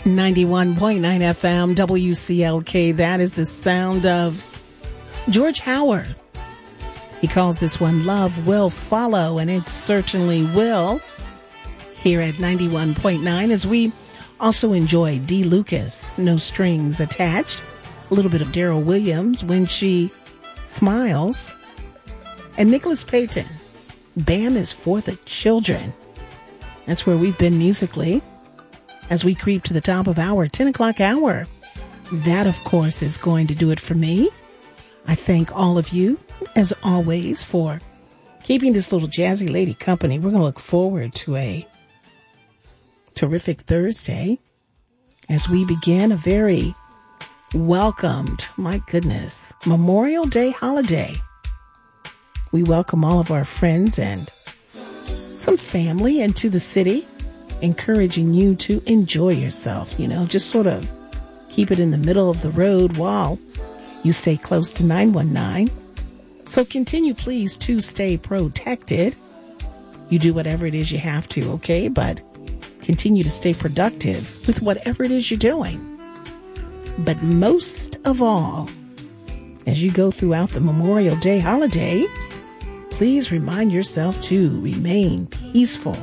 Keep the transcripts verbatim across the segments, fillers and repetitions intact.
ninety-one point nine F M, W C L K. That is the sound of George Howard. He calls this one Love Will Follow, and it certainly will here at ninety-one point nine, as we also enjoy D. Lucas, No Strings Attached, a little bit of Daryl Williams, When She Smiles, and Nicholas Payton, Bam is for the Children. That's where we've been musically as we creep to the top of our ten o'clock hour. That, of course, is going to do it for me. I thank all of you, as always, for keeping this little jazzy lady company. We're going to look forward to a terrific Thursday as we begin a very welcomed, my goodness, Memorial Day holiday. We welcome all of our friends and some family into the city, encouraging you to enjoy yourself, you know, just sort of keep it in the middle of the road while you stay close to nine one nine. So continue, please, to stay protected. You do whatever it is you have to, okay? But continue to stay productive with whatever it is you're doing. But most of all, as you go throughout the Memorial Day holiday, please remind yourself to remain peaceful.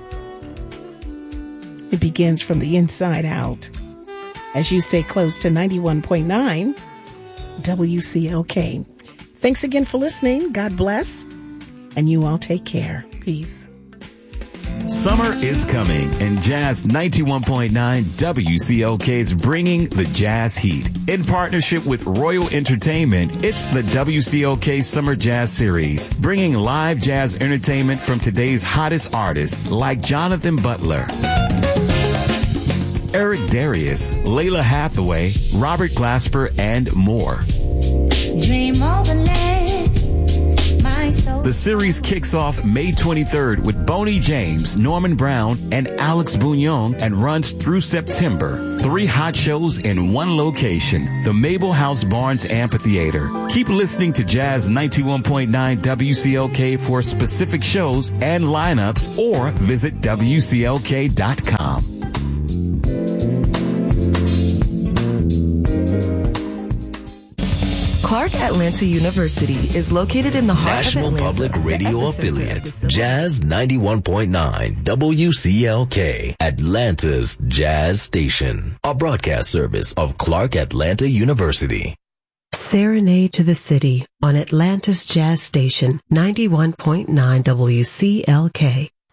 It begins from the inside out as you stay close to ninety-one point nine W C L K. Thanks again for listening. God bless. And you all take care. Peace. Summer is coming, and Jazz ninety-one point nine W C L K is bringing the Jazz Heat. In partnership with Royal Entertainment, it's the W C L K Summer Jazz Series, bringing live jazz entertainment from today's hottest artists like Jonathan Butler, Eric Darius, Layla Hathaway, Robert Glasper, and more. Dream overlay, my soul. The series kicks off May twenty-third with Boney James, Norman Brown, and Alex Bouillon, and runs through September. Three hot shows in one location, the Mabel House Barnes Amphitheater. Keep listening to Jazz ninety-one point nine W C L K for specific shows and lineups, or visit W C L K dot com. Clark Atlanta University is located in the heart National of Atlanta. Public Radio affiliate, Jazz ninety-one point nine W C L K, Atlanta's Jazz Station, a broadcast service of Clark Atlanta University. Serenade to the City on Atlanta's Jazz Station, ninety-one point nine W C L K.